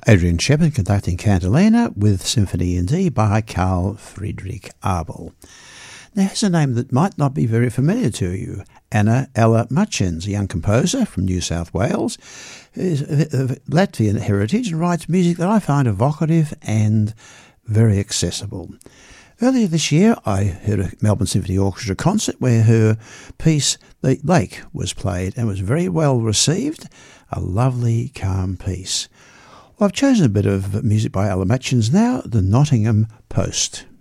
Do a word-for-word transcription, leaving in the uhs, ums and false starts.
Adrian Shepard conducting Cantilena with Symphony in D by Carl Friedrich Abel. Now here's a name that might not be very familiar to you. Anna Ella Mutchins, a young composer from New South Wales, is of Latvian heritage and writes music that I find evocative and very accessible. Earlier this year, I heard a Melbourne Symphony Orchestra concert where her piece, The Lake, was played and was very well received. A lovely, calm piece. Well, I've chosen a bit of music by Ella Mutchins now, The Nottingham Post.